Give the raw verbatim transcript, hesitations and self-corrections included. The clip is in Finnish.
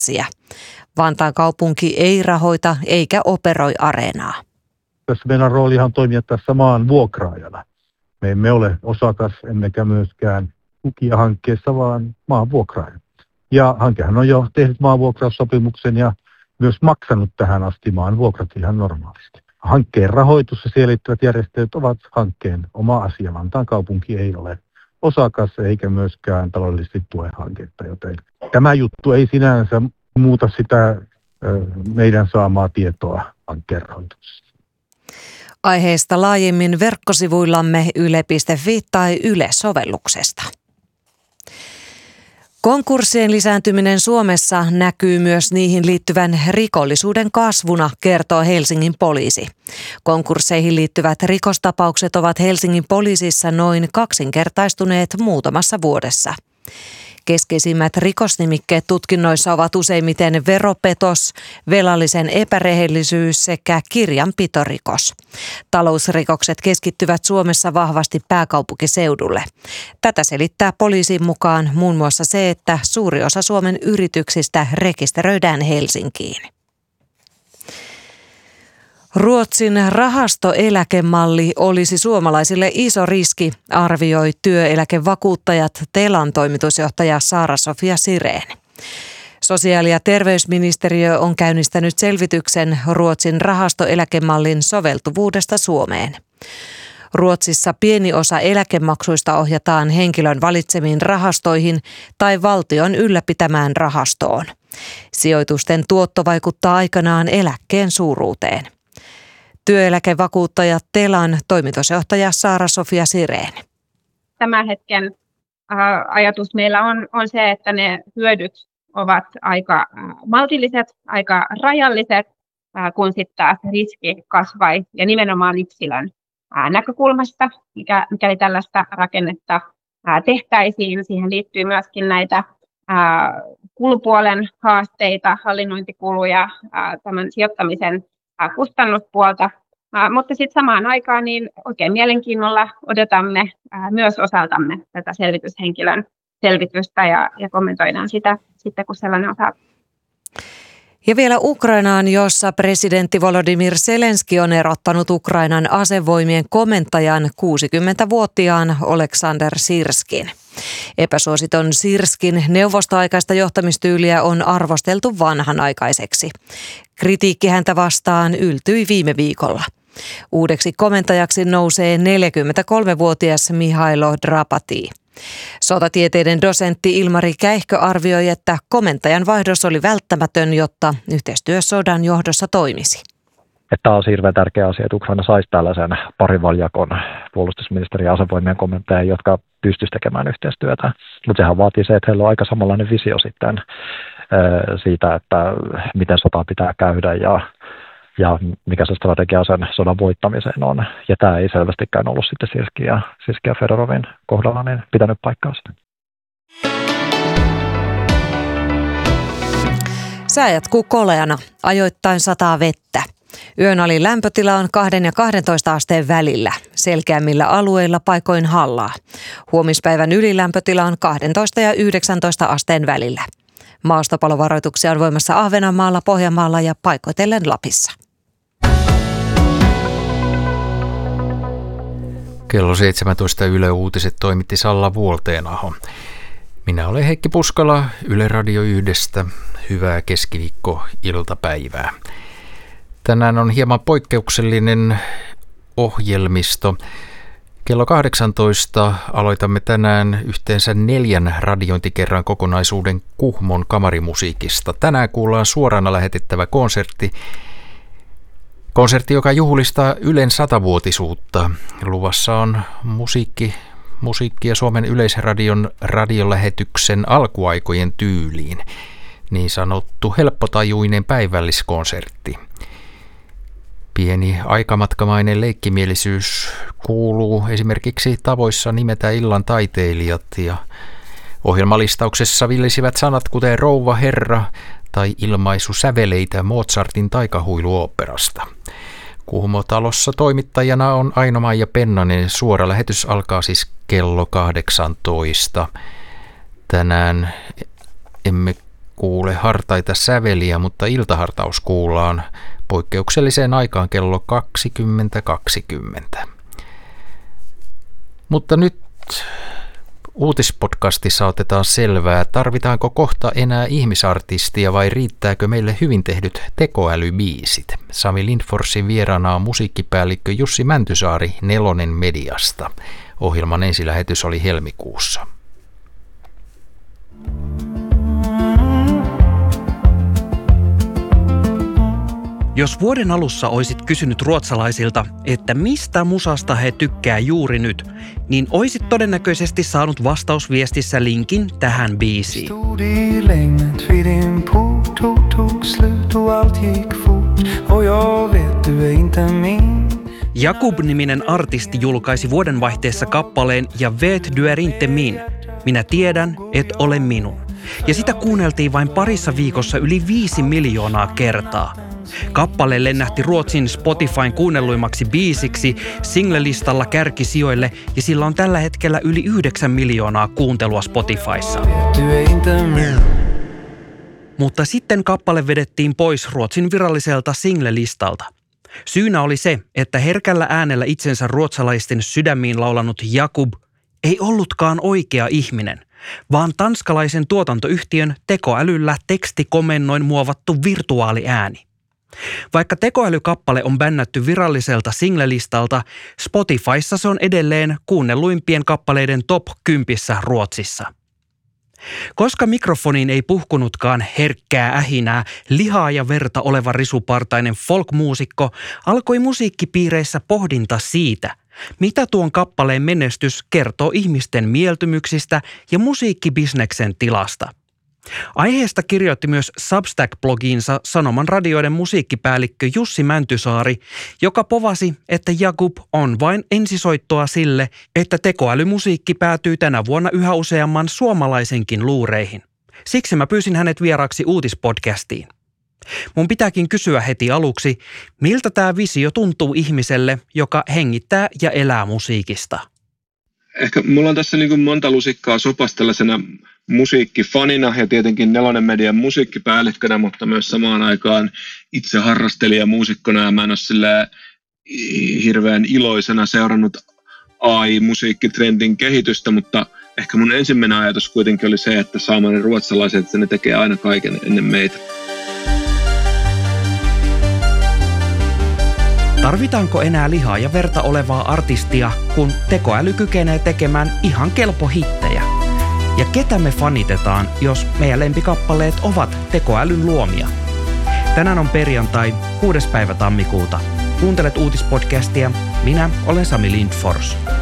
Vantaan kaupunki ei rahoita eikä operoi areenaa. Tässä meidän roolihan on toimia tässä maan vuokraajana. Me emme ole osakas emmekä myöskään tukija hankkeessa, vaan maan vuokraaja. Ja hankehan on jo tehnyt maanvuokraussopimuksen ja myös maksanut tähän asti maan vuokrat ihan normaalisti. Hankkeen rahoitus ja siihen liittyvät järjestöt ovat hankkeen oma asia. Vantaan kaupunki ei ole osakas eikä myöskään taloudellisesti tue hanketta, joten tämä juttu ei sinänsä muuta sitä meidän saamaa tietoa hankkeen rahoituksesta. Aiheesta laajemmin verkkosivuillamme yle piste fi tai Yle-sovelluksesta. Konkurssien lisääntyminen Suomessa näkyy myös niihin liittyvän rikollisuuden kasvuna, kertoo Helsingin poliisi. Konkursseihin liittyvät rikostapaukset ovat Helsingin poliisissa noin kaksinkertaistuneet muutamassa vuodessa. Keskeisimmät rikosnimikkeet tutkinnoissa ovat useimmiten veropetos, velallisen epärehellisyys sekä kirjanpitorikos. Talousrikokset keskittyvät Suomessa vahvasti pääkaupunkiseudulle. Tätä selittää poliisin mukaan muun muassa se, että suuri osa Suomen yrityksistä rekisteröidään Helsinkiin. Ruotsin rahastoeläkemalli olisi suomalaisille iso riski, arvioi työeläkevakuuttajat Telan toimitusjohtaja Saara-Sofia Sirén. Sosiaali- ja terveysministeriö on käynnistänyt selvityksen Ruotsin rahastoeläkemallin soveltuvuudesta Suomeen. Ruotsissa pieni osa eläkemaksuista ohjataan henkilön valitsemiin rahastoihin tai valtion ylläpitämään rahastoon. Sijoitusten tuotto vaikuttaa aikanaan eläkkeen suuruuteen. Työeläkevakuuttajat Telan toimitusjohtaja Saara-Sofia Sirén. Tämän hetken ajatus meillä on, on se, että ne hyödyt ovat aika maltilliset, aika rajalliset, kun sitten taas riski kasvai ja nimenomaan yksilön näkökulmasta, mikä, mikäli tällaista rakennetta tehtäisiin. Siihen liittyy myöskin näitä kulupuolen haasteita, hallinnointikuluja, tämän sijoittamisen kustannuspuolta, mutta sitten samaan aikaan niin oikein mielenkiinnolla odotamme myös osaltamme tätä selvityshenkilön selvitystä ja, ja kommentoidaan sitä sitten, kun sellainen on saatu. Ja vielä Ukrainaan, jossa presidentti Volodymyr Zelenski on erottanut Ukrainan asevoimien komentajan kuusikymmentävuotiaan Oleksandr Sirskin. Epäsuositon Sirskin neuvostoaikaista johtamistyyliä on arvosteltu vanhanaikaiseksi. Kritiikki häntä vastaan yltyi viime viikolla. Uudeksi komentajaksi nousee neljäkymmentäkolmevuotias Mihailo Drapati. Sotatieteiden dosentti Ilmari Käihkö arvioi, että komentajan vaihdos oli välttämätön, jotta yhteistyö sodan johdossa toimisi. Tämä on hirveän tärkeä asia, että Ukraina saisi tällaisen parivaljakon puolustusministeri ja asevoimien komentajan, jotka pystyisivät tekemään yhteistyötä. Mutta sehän vaatii se, että heillä on aika samanlainen visio sitten siitä, että miten sotaa pitää käydä ja, ja mikä se strategia sen sodan voittamiseen on. Ja tämä ei selvästikään ollut sitten Sirskin ja, Sirskin ja Fedorovin kohdalla niin pitänyt paikkaansa. Sää jatkuu koleana, ajoittain sataa vettä. Yön alin lämpötila on kaksi ja kaksitoista asteen välillä, selkeämmillä alueilla paikoin hallaa. Huomispäivän ylilämpötila on kaksitoista ja yhdeksäntoista asteen välillä. Maastopalovaroituksia on voimassa Ahvenanmaalla, Pohjanmaalla ja paikoitellen Lapissa. Kello seitsemäntoista Yle Uutiset toimitti Salla Vuolteenaho. Minä olen Heikki Puskala Yle Radio yhdestä. Hyvää keskiviikko-iltapäivää. Tänään on hieman poikkeuksellinen ohjelmisto. Kello kahdeksantoista aloitamme tänään yhteensä neljän radiointikerran kokonaisuuden Kuhmon kamarimusiikista. Tänään kuullaan suorana lähetettävä konsertti. Konsertti, joka juhlistaa Ylen satavuotisuutta. Luvassa on musiikki, musiikki ja Suomen Yleisradion radiolähetyksen alkuaikojen tyyliin. Niin sanottu helppotajuinen päivälliskonsertti. Pieni aikamatkamainen leikkimielisyys kuuluu esimerkiksi tavoissa nimetä illan taiteilijat ja ohjelmalistauksessa villisivät sanat kuten rouva herra tai ilmaisu säveleitä Mozartin taikahuiluoopperasta. Kuhmotalossa toimittajana on Aino-Maija Pennanen. Suora lähetys alkaa siis kello kahdeksantoista. Tänään emme kuule hartaita säveliä, mutta iltahartaus kuullaan poikkeukselliseen aikaan kello kaksikymmentä kaksikymmentä. Mutta nyt uutispodcastissa otetaan selvää, tarvitaanko kohta enää ihmisartistia vai riittääkö meille hyvin tehdyt tekoälybiisit. Sami Lindforsin vieraana on musiikkipäällikkö Jussi Mäntysaari Nelonen Mediasta. Ohjelman ensilähetys oli helmikuussa. Jos vuoden alussa oisit kysynyt ruotsalaisilta, että mistä musasta he tykkää juuri nyt, niin oisit todennäköisesti saanut vastausviestissä linkin tähän biisiin. Jakub-niminen artisti julkaisi vuodenvaihteessa kappaleen Ja vet du är inte min. Minä tiedän, et ole minun. Ja sitä kuunneltiin vain parissa viikossa yli viisi miljoonaa kertaa. Kappale lennähti Ruotsin Spotifyn kuunnelluimmaksi biisiksi single-listalla kärkisijoille ja sillä on tällä hetkellä yli yhdeksän miljoonaa kuuntelua Spotifyssa. Mutta sitten kappale vedettiin pois Ruotsin viralliselta single-listalta. Syynä oli se, että herkällä äänellä itsensä ruotsalaisten sydämiin laulanut Jakub ei ollutkaan oikea ihminen, vaan tanskalaisen tuotantoyhtiön tekoälyllä tekstikomennoin muovattu virtuaaliääni. Vaikka tekoälykappale on bännätty viralliselta single-listalta, Spotifyssa se on edelleen kuunnelluimpien kappaleiden top kympissä Ruotsissa. Koska mikrofoniin ei puhkunutkaan herkkää ähinää, lihaa ja verta oleva risupartainen folkmuusikko, alkoi musiikkipiireissä pohdinta siitä, mitä tuon kappaleen menestys kertoo ihmisten mieltymyksistä ja musiikkibisneksen tilasta. Aiheesta kirjoitti myös Substack-blogiinsa Sanoman radioiden musiikkipäällikkö Jussi Mäntysaari, joka povasi, että Jakub on vain ensisoittoa sille, että tekoälymusiikki päätyy tänä vuonna yhä useamman suomalaisenkin luureihin. Siksi mä pyysin hänet vieraaksi uutispodcastiin. Mun pitääkin kysyä heti aluksi, miltä tämä visio tuntuu ihmiselle, joka hengittää ja elää musiikista? Ehkä mulla on tässä niin kuin monta lusikkaa sopassa tällaisena musiikkifanina ja tietenkin Nelonen Median musiikkipäällikkönä, mutta myös samaan aikaan itse harrastelija muusikkona ja mä en ole sillä hirveän iloisena seurannut A I-musiikkitrendin kehitystä, mutta ehkä mun ensimmäinen ajatus kuitenkin oli se, että saamani ruotsalaiset, että ne tekee aina kaiken ennen meitä. Tarvitaanko enää lihaa ja verta olevaa artistia, kun tekoäly kykenee tekemään ihan kelpo hittejä? Ja ketä me fanitetaan, jos meidän lempikappaleet ovat tekoälyn luomia? Tänään on perjantai, kuudes päivä tammikuuta. Kuuntelet uutispodcastia. Minä olen Sami Lindfors.